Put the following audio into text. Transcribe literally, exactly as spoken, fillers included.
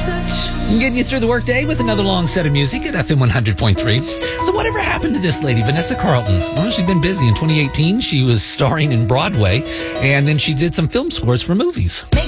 I'm getting you through the workday with another long set of music at F M one hundred point three. So whatever happened to this lady, Vanessa Carlton? Well, she's been busy. In twenty eighteen, she was starring in Broadway, and then she did some film scores for movies.